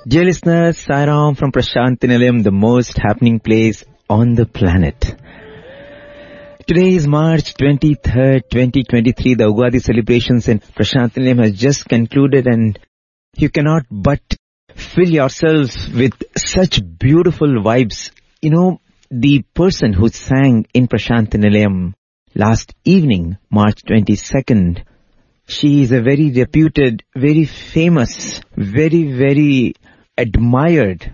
Dear listeners, Sairam from Prashanthi Nilayam, the most happening place on the planet. Today is March 23rd, 2023. The Ugadi celebrations in Prashanthi Nilayam has just concluded, and you cannot but fill yourselves with such beautiful vibes. You know, the person who sang in Prashanthi Nilayam last evening, March 22nd, she is a very reputed, very famous, very admired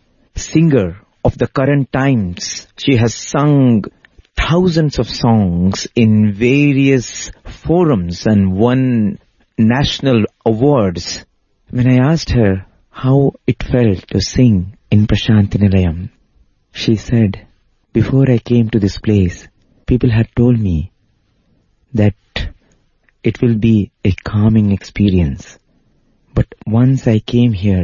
singer of the current times. She has sung thousands of songs in various forums and won national awards. When I asked her how it felt to sing in Prashanthi Nilayam, she said, before I came to this place, people had told me that it will be a calming experience. But once I came here,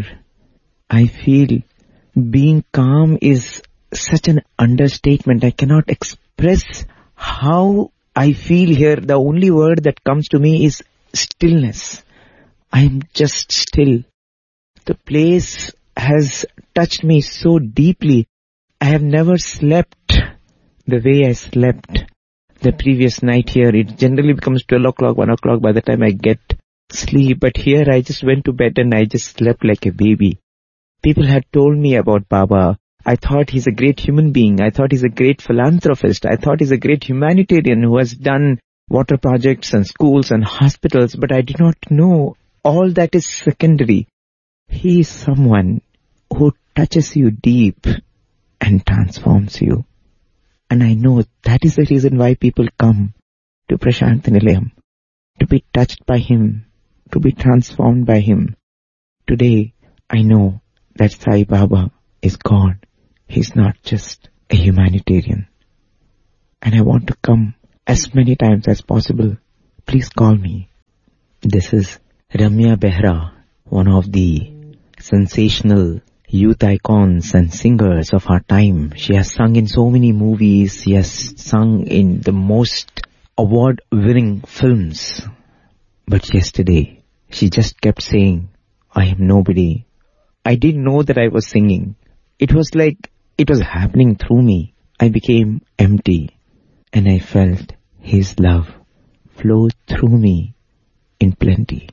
I feel being calm is such an understatement. I cannot express how I feel here. The only word that comes to me is stillness. I'm just still. The place has touched me so deeply. I have never slept the way I slept the previous night here. It generally becomes 12 o'clock, 1 o'clock by the time I get sleep. But here I just went to bed and I just slept like a baby. People had told me about Baba. I thought he's a great human being. I thought he's a great philanthropist. I thought he's a great humanitarian who has done water projects and schools and hospitals. But I did not know all that is secondary. He is someone who touches you deep and transforms you. And I know that is the reason why people come to Prashanthi Nilayam, to be touched by him, to be transformed by him. Today, I know that Sai Baba is God. He's not just a humanitarian. And I want to come as many times as possible. Please call me. This is Ramya Behra, one of the sensational youth icons and singers of our time. She has sung in so many movies. She has sung in the most award-winning films. But yesterday, she just kept saying, I am nobody. I didn't know that I was singing. It was like it was happening through me. I became empty and I felt his love flow through me in plenty.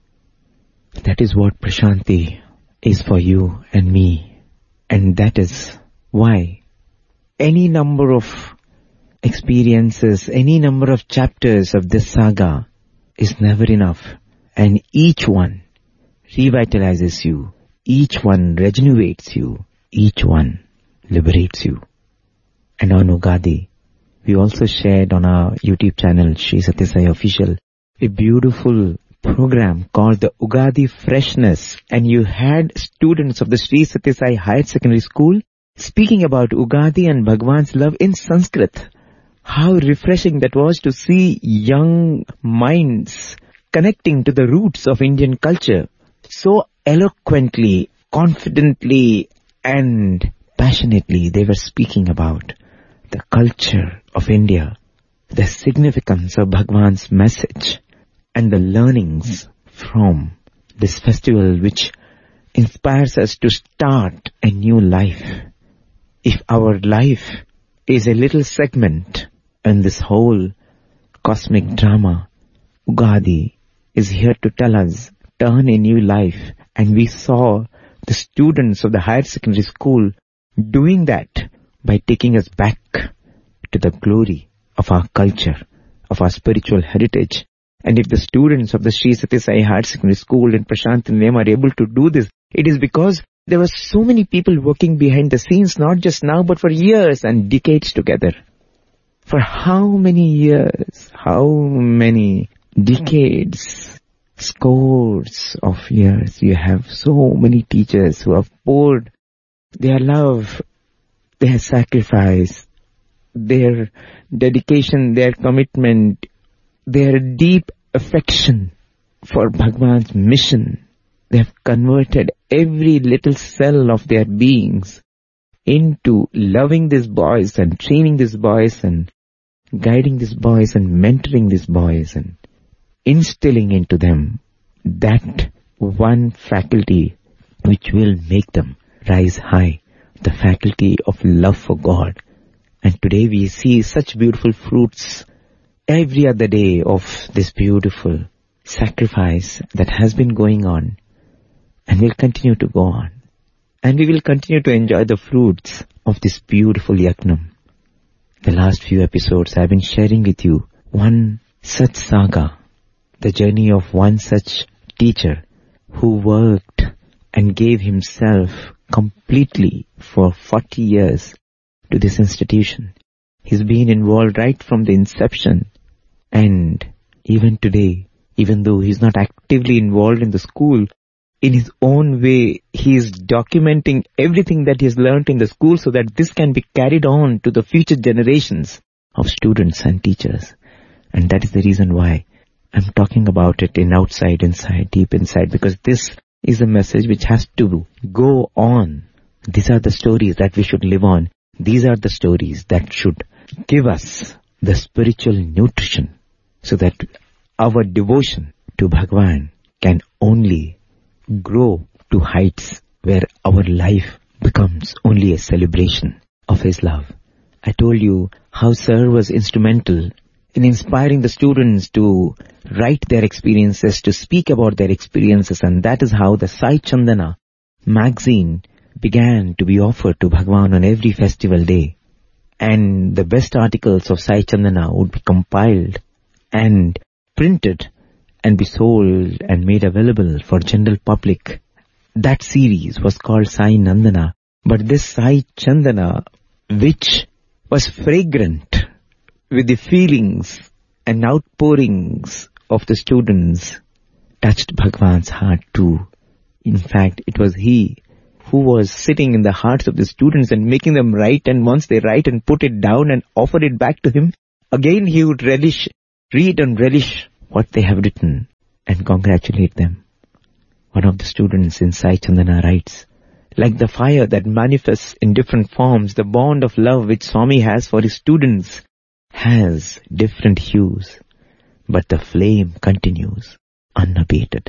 That is what Prashanthi is for you and me. And that is why any number of experiences, any number of chapters of this saga is never enough. And each one revitalizes you. Each one regenerates you. Each one liberates you. And on Ugadi, we also shared on our YouTube channel, Sri Sathya Sai Official, a beautiful program called the Ugadi Freshness. And you had students of the Sri Sathya Sai Higher Secondary School speaking about Ugadi and Bhagwan's love in Sanskrit. How refreshing that was to see young minds connecting to the roots of Indian culture. So eloquently, confidently, and passionately they were speaking about the culture of India, the significance of Bhagwan's message, and the learnings from this festival which inspires us to start a new life. If our life is a little segment in this whole cosmic drama, Ugadi is here to tell us, turn a new life. And we saw the students of the higher secondary school doing that by taking us back to the glory of our culture, of our spiritual heritage. And if the students of the Sri Sathya Sai Higher Secondary School in Prashanthi Nilayam are able to do this, it is because there were so many people working behind the scenes, not just now, but for years and decades together. For how many years, how many decades, scores of years, you have so many teachers who have poured their love, their sacrifice, their dedication, their commitment, their deep affection for Bhagwan's mission. They have converted every little cell of their beings into loving these boys and training these boys and guiding these boys and mentoring these boys and instilling into them that one faculty which will make them rise high, the faculty of love for God. And today we see such beautiful fruits every other day of this beautiful sacrifice that has been going on and will continue to go on. And we will continue to enjoy the fruits of this beautiful Yajnam. The last few episodes I've been sharing with you one such saga, the journey of one such teacher who worked and gave himself completely for 40 years to this institution. He's been involved right from the inception, and even today, even though he's not actively involved in the school, in his own way, he is documenting everything that he has learned in the school so that this can be carried on to the future generations of students and teachers. And that is the reason why I'm talking about it in outside, inside, deep inside, because this is a message which has to go on. These are the stories that we should live on. These are the stories that should give us the spiritual nutrition so that our devotion to Bhagwan can only grow to heights where our life becomes only a celebration of his love. I told you how Sir was instrumental in inspiring the students to write their experiences, to speak about their experiences, and that is how the Sai Chandana magazine began to be offered to Bhagwan on every festival day. And the best articles of Sai Chandana would be compiled and printed and be sold and made available for general public. That series was called Sai Nandana. But this Sai Chandana, which was fragrant with the feelings and outpourings of the students, touched Bhagwan's heart too. In fact, it was he who was sitting in the hearts of the students and making them write, and once they write and put it down and offer it back to him, again he would read and relish what they have written and congratulate them. One of the students in Sai Chandana writes, like the fire that manifests in different forms, the bond of love which Swami has for his students has different hues, but the flame continues unabated.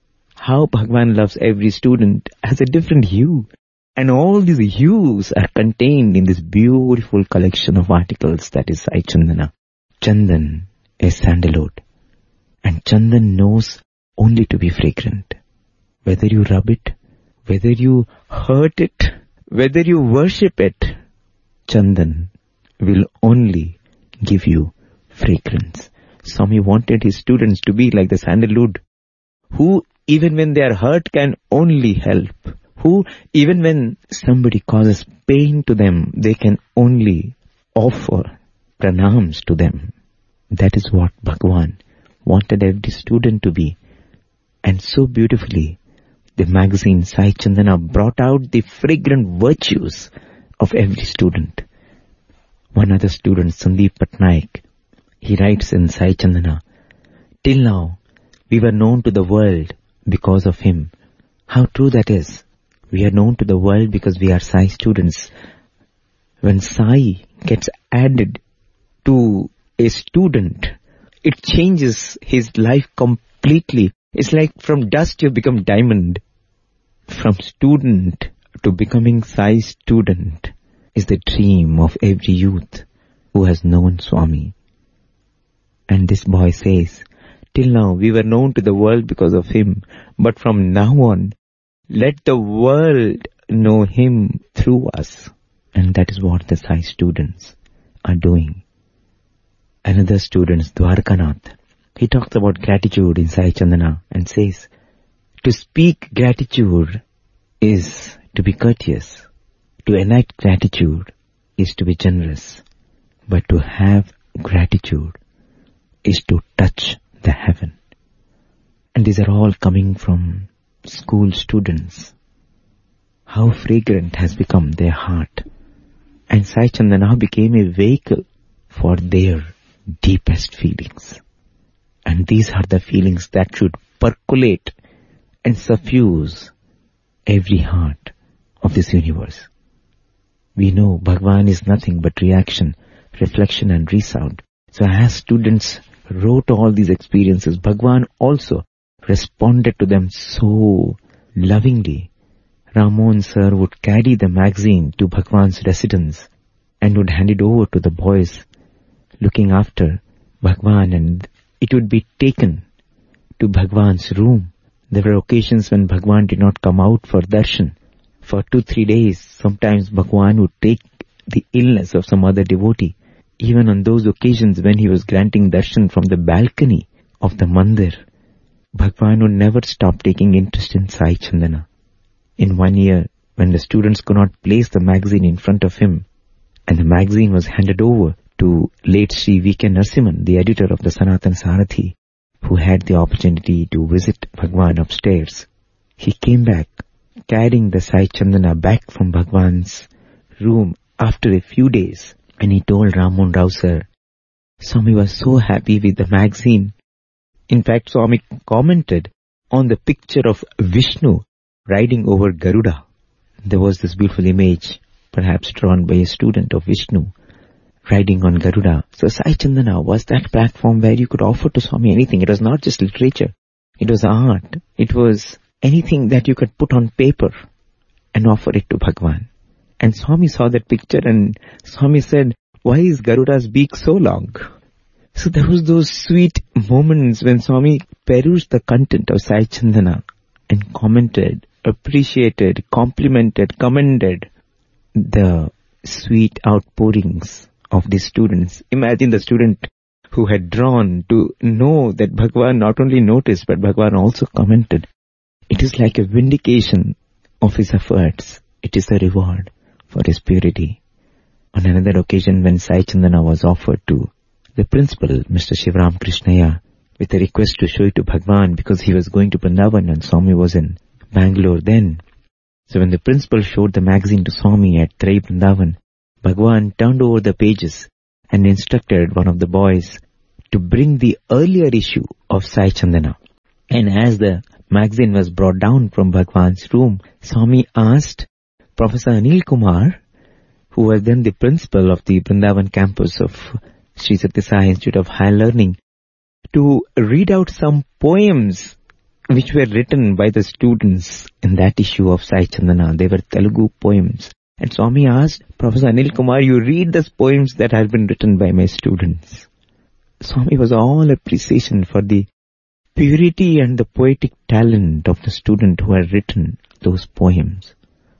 How Bhagwan loves every student has a different hue, and all these hues are contained in this beautiful collection of articles that is Sai Chandana. Chandan is sandalwood, and Chandan knows only to be fragrant. Whether you rub it, whether you hurt it, whether you worship it, Chandan will only give you fragrance. Swami wanted his students to be like the sandalwood, who even when they are hurt can only help, who even when somebody causes pain to them, they can only offer pranams to them. That is what Bhagwan wanted every student to be. And so beautifully, the magazine Sai Chandana brought out the fragrant virtues of every student. One other student, Sandeep Patnaik, he writes in Sai Chandana, till now, we were known to the world because of him. How true that is. We are known to the world because we are Sai students. When Sai gets added to a student, it changes his life completely. It's like from dust you become diamond. From student to becoming Sai student is the dream of every youth who has known Swami. And this boy says, till now we were known to the world because of him, but from now on, let the world know him through us. And that is what the Sai students are doing. Another student, Dwarkanath, he talks about gratitude in Sai Chandana and says, to speak gratitude is to be courteous. To enact gratitude is to be generous. But to have gratitude is to touch the heaven. And these are all coming from school students. How fragrant has become their heart. And Sai Chandana became a vehicle for their deepest feelings. And these are the feelings that should percolate and suffuse every heart of this universe. We know Bhagwan is nothing but reaction, reflection and resound. So as students wrote all these experiences, Bhagwan also responded to them so lovingly Ramon sir would carry the magazine to Bhagwan's residence and would hand it over to the boys looking after Bhagwan, and it would be taken to Bhagwan's room. There were occasions when Bhagwan did not come out for darshan for 2-3 days. Sometimes Bhagwan would take the illness of some other devotee. Even on those occasions when he was granting darshan from the balcony of the mandir, Bhagwan would never stop taking interest in Sai Chandana. In one year, when the students could not place the magazine in front of him, and the magazine was handed over to late Sri V.K. Narasimhan, the editor of the Sanatan Sarathi, who had the opportunity to visit Bhagwan upstairs, he came back carrying the Sai Chandana back from Bhagwan's room after a few days, and he told Ramon Rao sir, Swami was so happy with the magazine. In fact, Swami commented on the picture of Vishnu riding over Garuda. There was this beautiful image, perhaps drawn by a student of Vishnu, riding on Garuda. So Sai Chandana was that platform where you could offer to Swami anything. It was not just literature. It was art. It was anything that you could put on paper and offer it to Bhagwan. And Swami saw that picture and Swami said, why is Garuda's beak so long? So there was those sweet moments when Swami perused the content of Sai Chandana and commented, appreciated, complimented, commended the sweet outpourings of the students. Imagine the student who had drawn to know that Bhagwan not only noticed but Bhagwan also commented. It is like a vindication of his efforts. It is a reward for his purity. On another occasion when Sai Chandana was offered to the principal, Mr. Shivram Krishnaya, with a request to show it to Bhagwan because he was going to Vrindavan and Swami was in Bangalore then. So when the principal showed the magazine to Swami at Trai Vrindavan, Bhagwan turned over the pages and instructed one of the boys to bring the earlier issue of Sai Chandana. And as the magazine was brought down from Bhagwan's room, Swami asked Professor Anil Kumar, who was then the principal of the Vrindavan campus of Sri Satya Sai Institute of Higher Learning, to read out some poems which were written by the students in that issue of Sai Chandana. They were Telugu poems. And Swami asked, Professor Anil Kumar, you read those poems that have been written by my students. Swami was all appreciation for the purity and the poetic talent of the student who had written those poems.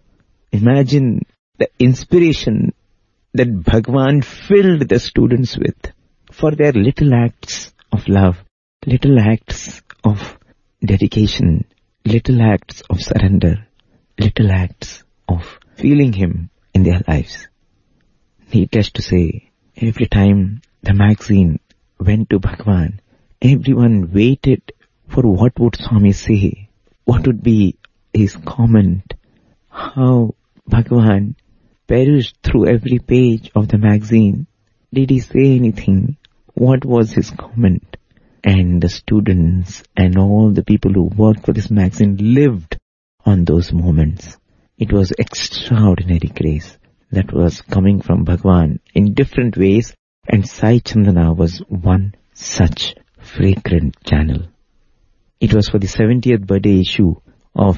Imagine the inspiration that Bhagwan filled the students with for their little acts of love, little acts of dedication, little acts of surrender, little acts of feeling him in their lives. Needless to say, every time the magazine went to Bhagwan, everyone waited for what would Swami say, what would be his comment, how Bhagwan perused through every page of the magazine. Did he say anything? What was his comment? And the students and all the people who worked for this magazine lived on those moments. It was extraordinary grace that was coming from Bhagwan in different ways, and Sai Chandana was one such fragrant channel. It was for the 70th birthday issue of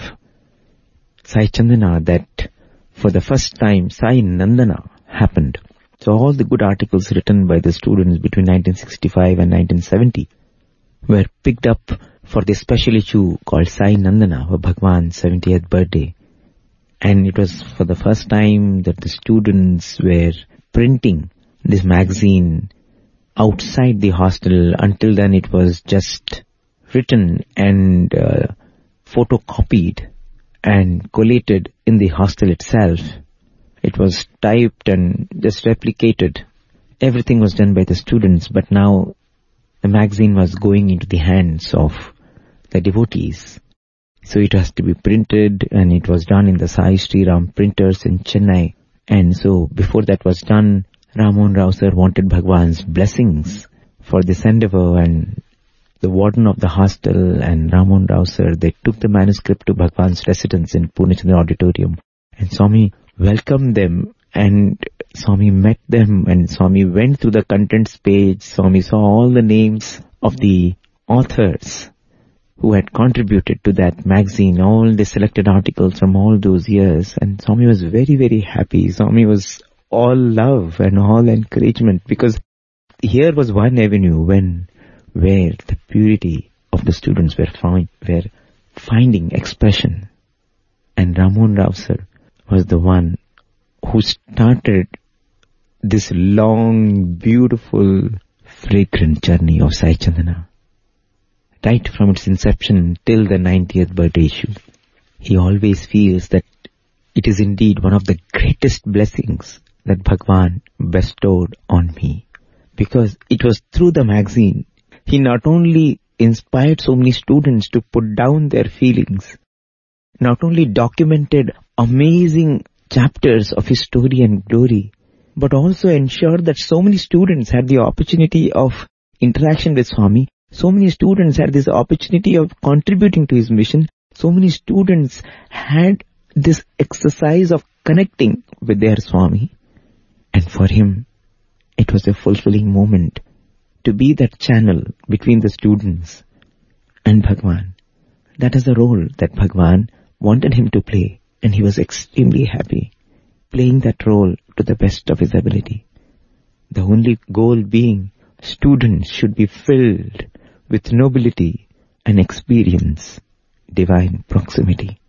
Sai Chandana that for the first time Sai Nandana happened. So all the good articles written by the students between 1965 and 1970 were picked up for the special issue called Sai Nandana for Bhagwan's 70th birthday. And it was for the first time that the students were printing this magazine outside the hostel. Until then it was just written and photocopied and collated in the hostel itself. It was typed and just replicated. Everything was done by the students, but now the magazine was going into the hands of the devotees. So it has to be printed, and it was done in the Sai Sri Ram printers in Chennai. And so before that was done, Ramon Rao sir wanted Bhagwan's blessings for this endeavor, and the warden of the hostel and Ramon Rao sir, they took the manuscript to Bhagwan's residence in Purnachandra Auditorium, and Swami welcomed them, and Swami met them, and Swami went through the contents page. Swami saw all the names of the authors who had contributed to that magazine, all the selected articles from all those years. And Swami was very, very happy. Swami was all love and all encouragement, because here was one avenue where the purity of the students were finding expression. And Rammohn Rao sir was the one who started this long, beautiful, fragrant journey of Sai Chandana. Right from its inception till the 90th birthday issue, he always feels that it is indeed one of the greatest blessings that Bhagwan bestowed on me. Because it was through the magazine, he not only inspired so many students to put down their feelings, not only documented amazing chapters of his story and glory, but also ensured that so many students had the opportunity of interaction with Swami. So many students had this opportunity of contributing to his mission. So many students had this exercise of connecting with their Swami. And for him, it was a fulfilling moment to be that channel between the students and Bhagwan. That is the role that Bhagwan wanted him to play, and he was extremely happy playing that role to the best of his ability. The only goal being students should be filled with nobility and experience divine proximity.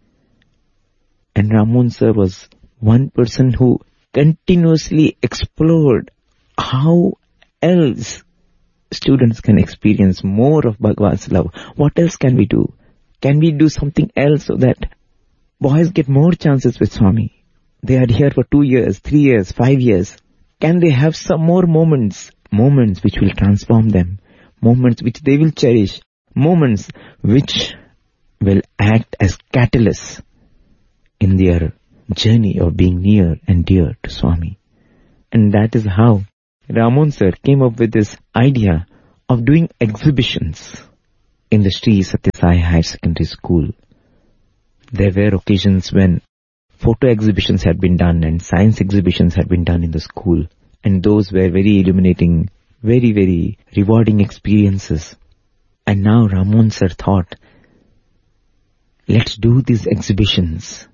And Rammohn sir was one person who continuously explored how else students can experience more of Bhagwan's love. What else can we do? Can we do something else so that boys get more chances with Swami? They are here for 2 years, 3 years, 5 years. Can they have some more moments which will transform them, moments which they will cherish, moments which will act as catalysts in their journey of being near and dear to Swami? And that is how Rammohn sir came up with this idea of doing exhibitions in the Sri Sathya Sai Higher Secondary School. There were occasions when photo exhibitions had been done and science exhibitions had been done in the school, and those were very illuminating, very, very rewarding experiences. And now Rammohn sir thought, let's do these exhibitions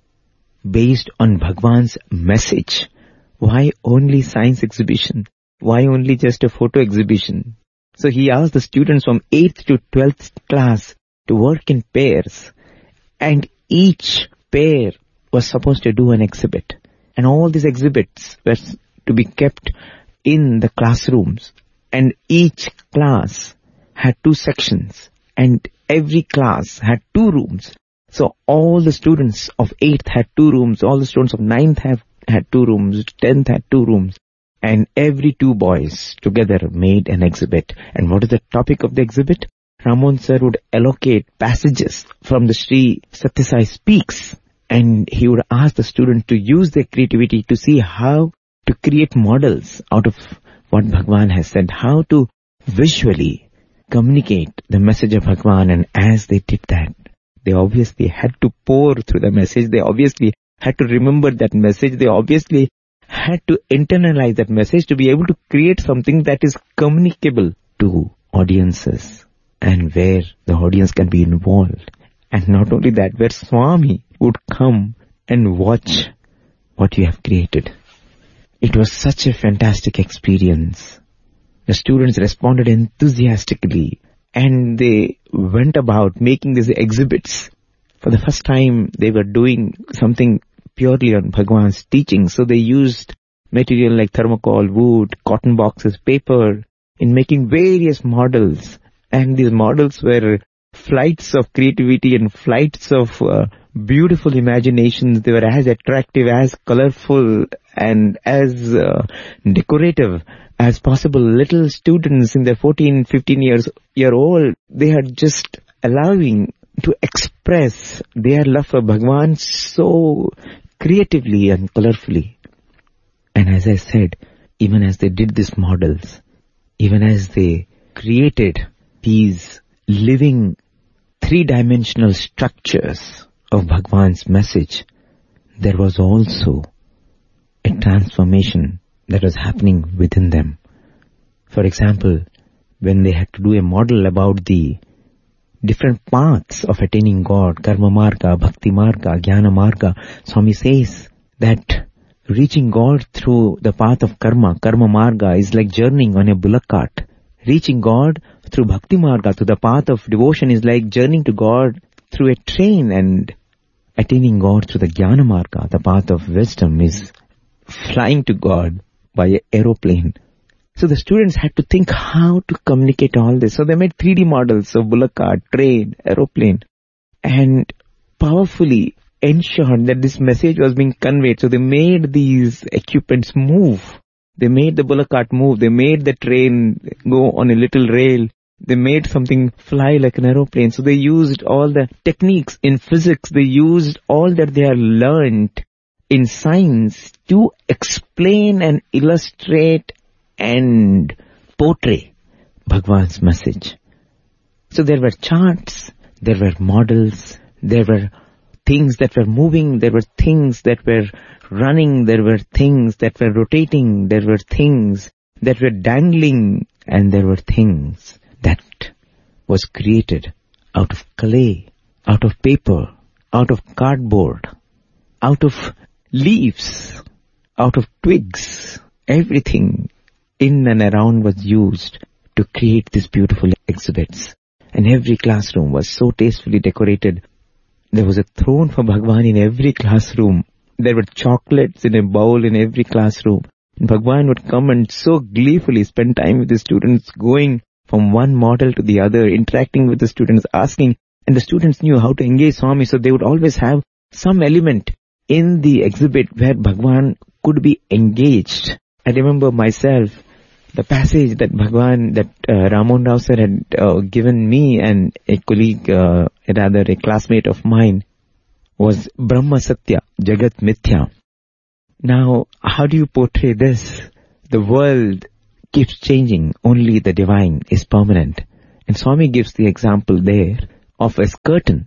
based on Bhagwan's message. Why only science exhibition? Why only just a photo exhibition? So he asked the students from 8th to 12th class to work in pairs, and each pair was supposed to do an exhibit. And all these exhibits were to be kept in the classrooms. And each class had 2 sections, and every class had 2 rooms. So all the students of 8th had 2 rooms, all the students of 9th had 2 rooms, 10th had 2 rooms. And every 2 boys together made an exhibit. And what is the topic of the exhibit? Rammohn sir would allocate passages from the Sri Sathya Sai Speaks, and he would ask the students to use their creativity to see how to create models out of what Bhagwan has said, how to visually communicate the message of Bhagwan. And as they did that, they obviously had to pour through the message. They obviously had to remember that message. They obviously had to internalize that message to be able to create something that is communicable to audiences, and where the audience can be involved. And not only that, where Swami would come and watch what you have created. It was such a fantastic experience. The students responded enthusiastically, and they went about making these exhibits. For the first time, they were doing something purely on Bhagwan's teaching. So they used material like thermocol, wood, cotton boxes, paper in making various models. And these models were flights of creativity and flights of beautiful imaginations. They were as attractive, as colorful, and as decorative as possible. Little students in their 14, 15 year old, they are just allowing to express their love for Bhagwan so creatively and colorfully. And as I said, even as they did these models, even as they created these living 3-dimensional structures of Bhagwan's message, there was also a transformation that was happening within them. For example, when they had to do a model about the different paths of attaining God, karma marga, bhakti marga, jnana marga. Swami says that reaching God through the path of karma marga, is like journeying on a bullock cart. Reaching God through bhakti marga, to the path of devotion, is like journeying to God through a train, and attaining God through the jnana marga, the path of wisdom, is flying to God by an aeroplane. So the students had to think how to communicate all this. So they made 3D models of bullock cart, train, aeroplane, and powerfully ensured that this message was being conveyed. So they made these equipments move. They made the bullock cart move. They made the train go on a little rail. They made something fly like an aeroplane. So they used all the techniques in physics. They used all that they had learned in science to explain and illustrate and portray Bhagwan's message. So there were charts, there were models, there were things that were moving, there were things that were running, there were things that were rotating, there were things that were dangling, and there were things that was created out of clay, out of paper, out of cardboard, out of leaves, out of twigs. Everything in and around was used to create these beautiful exhibits. And every classroom was so tastefully decorated. There was a throne for Bhagwan in every classroom. There were chocolates in a bowl in every classroom. And Bhagwan would come and so gleefully spend time with the students, going from one model to the other, interacting with the students, asking. And the students knew how to engage Swami, so they would always have some element in the exhibit where Bhagwan could be engaged. I remember myself, the passage that Bhagwan, that Ramon Rao sir had given me and a colleague, rather a classmate of mine, was Brahma Satya, Jagat Mithya. Now, how do you portray this? The world keeps changing, only the divine is permanent. And Swami gives the example there of a curtain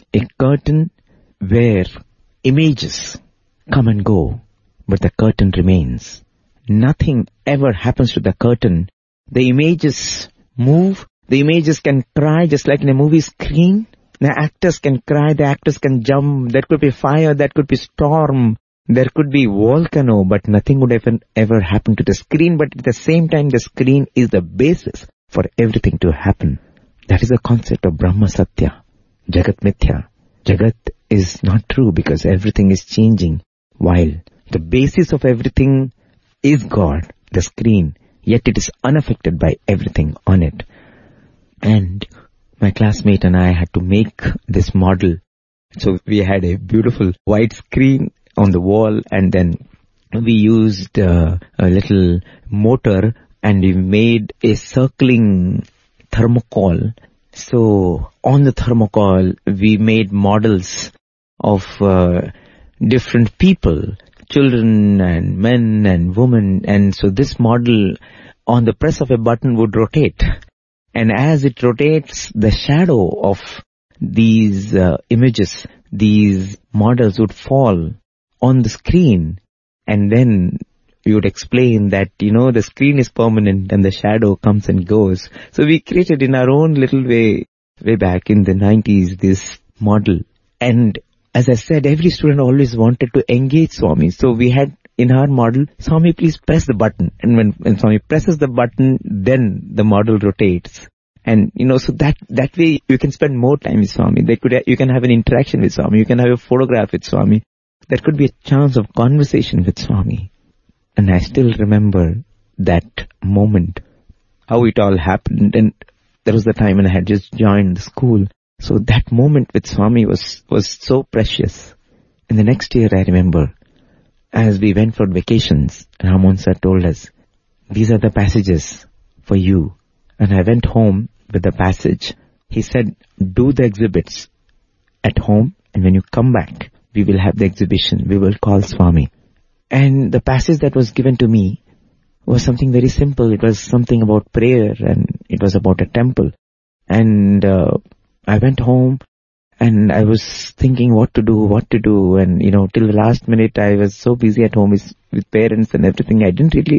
where images come and go, but the curtain remains. Nothing ever happens to the curtain. The images move. The images can cry just like in a movie screen. The actors can cry. The actors can jump. There could be fire. There could be storm. There could be volcano. But nothing would ever happen to the screen. But at the same time, the screen is the basis for everything to happen. That is the concept of Brahma Satya, Jagat Mithya. Jagat is not true because everything is changing, while the basis of everything is God, the screen, yet it is unaffected by everything on it. And my classmate and I had to make this model. So we had a beautiful white screen on the wall, and then we used a little motor and we made a circling thermocol. So on the thermocol we made models of different people, children and men and women, and so this model on the press of a button would rotate, and as it rotates, the shadow of these images, these models would fall on the screen, and then we would explain that, the screen is permanent and the shadow comes and goes. So we created in our own little way back in the 90s, this model. And as I said, every student always wanted to engage Swami. So we had in our model, Swami, please press the button. And when Swami presses the button, then the model rotates. And, so that way you can spend more time with Swami. You can have an interaction with Swami. You can have a photograph with Swami. There could be a chance of conversation with Swami. And I still remember that moment, how it all happened. And there was the time when I had just joined the school. So that moment with Swami was so precious. And the next year I remember, as we went for vacations, Ramon sir told us, these are the passages for you. And I went home with the passage. He said, do the exhibits at home, and when you come back, we will have the exhibition. We will call Swami. And the passage that was given to me was something very simple. It was something about prayer, and it was about a temple. And I went home and I was thinking what to do. And, till the last minute I was so busy at home with parents and everything. I didn't really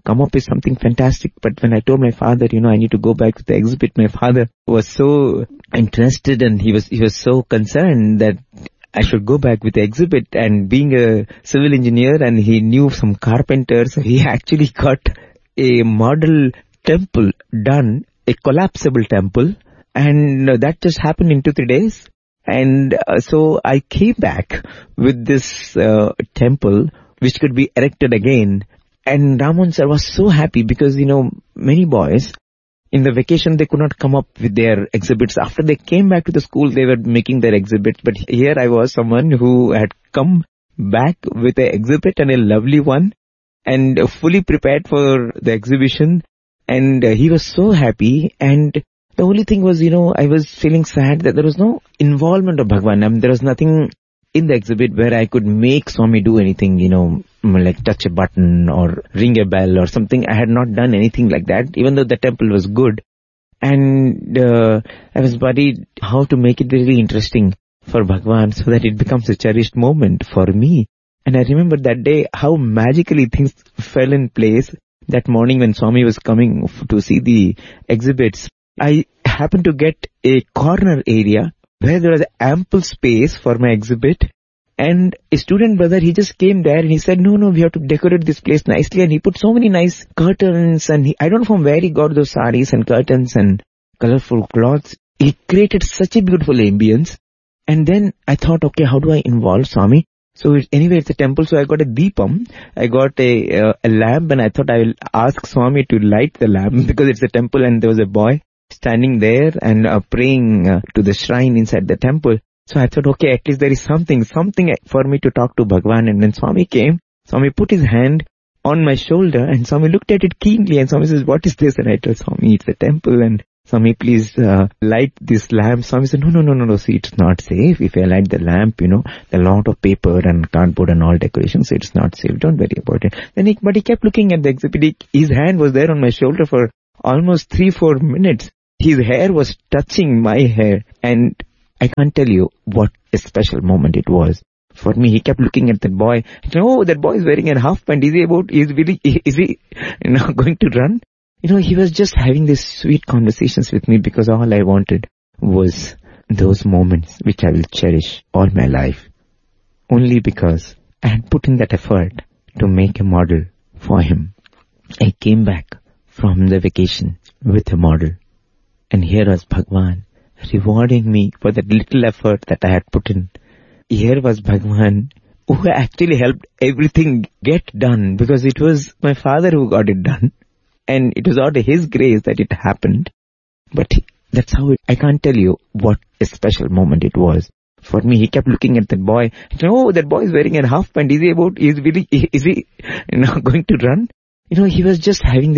come up with something fantastic. But when I told my father, I need to go back to the exhibit, my father was so interested and he was so concerned that I should go back with the exhibit. And being a civil engineer and he knew some carpenters, he actually got a model temple done, a collapsible temple. And that just happened in 2-3 days. And so I came back with this temple which could be erected again. And Raman sir was so happy because, many boys in the vacation, they could not come up with their exhibits. After they came back to the school, they were making their exhibits. But here I was someone who had come back with an exhibit, and a lovely one, and fully prepared for the exhibition. And he was so happy. And the only thing was, I was feeling sad that there was no involvement of Bhagwan. I mean, there was nothing in the exhibit where I could make Swami do anything, like touch a button or ring a bell or something. I had not done anything like that, even though the temple was good. And I was worried how to make it really interesting for Bhagwan so that it becomes a cherished moment for me. And I remember that day how magically things fell in place. That morning when Swami was coming to see the exhibits, I happened to get a corner area where there was ample space for my exhibit. And a student brother, he just came there and he said, no, we have to decorate this place nicely. And he put so many nice curtains, and I don't know from where he got those saris and curtains and colorful cloths. He created such a beautiful ambience. And then I thought, okay, how do I involve Swami? So anyway, it's a temple, so I got a deepam. I got a lamp, and I thought I will ask Swami to light the lamp because it's a temple and there was a boy standing there and praying to the shrine inside the temple. So I thought, okay, at least there is something for me to talk to Bhagwan. And then Swami came. Swami put his hand on my shoulder, and Swami looked at it keenly, and Swami says, what is this? And I told Swami, it's a temple, and Swami, please light this lamp. Swami said, no, see, it's not safe. If I light the lamp, there are a lot of paper and cardboard and all decorations, so it's not safe. Don't worry about it. But he kept looking at the exhibit. His hand was there on my shoulder for almost 3-4 minutes. His hair was touching my hair, and I can't tell you what a special moment it was. For me, he kept looking at that boy. He said, oh, that boy is wearing a half pant. Is he going to run? He was just having these sweet conversations with me because all I wanted was those moments which I will cherish all my life. Only because I had put in that effort to make a model for him. I came back from the vacation with a model. And here was Bhagwan rewarding me for that little effort that I had put in. Here was Bhagwan who actually helped everything get done, because it was my father who got it done. And it was out of his grace that it happened. But that's how I can't tell you what a special moment it was. For me, he kept looking at that boy. He said, oh, that boy is wearing a half pant. Is he going to run? He was just having